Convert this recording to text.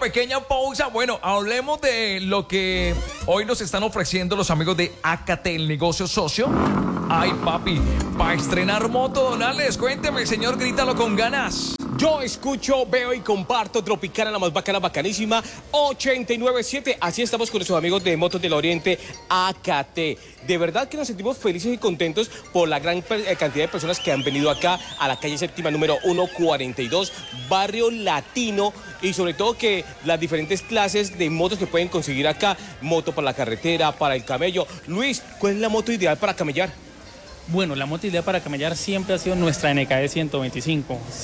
pequeña pausa. Bueno, hablemos de lo que hoy nos están ofreciendo los amigos de AKT, el negocio socio. Ay, papi, para estrenar moto, Donales, cuénteme, señor, grítalo con ganas. Yo escucho, veo y comparto Tropicana, la más bacana, bacanísima, 89.7. Así estamos con nuestros amigos de Motos del Oriente, AKT. De verdad que nos sentimos felices y contentos por la gran cantidad de personas que han venido acá a la calle séptima número 142, barrio latino, y sobre todo que las diferentes clases de motos que pueden conseguir acá, moto para la carretera, para el camello. Luis, ¿cuál es la moto ideal para camellar? Bueno, la moto ideal para camellar siempre ha sido nuestra NKD 125.